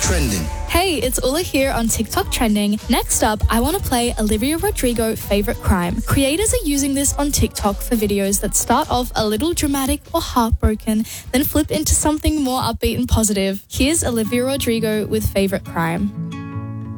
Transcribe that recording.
Trending. Hey, it's Ula here on TikTok Trending. Next up, I want to play Olivia Rodrigo Favorite Crime. Creators are using this on TikTok for videos that start off a little dramatic or heartbroken, then flip into something more upbeat and positive. Here's Olivia Rodrigo with Favorite Crime.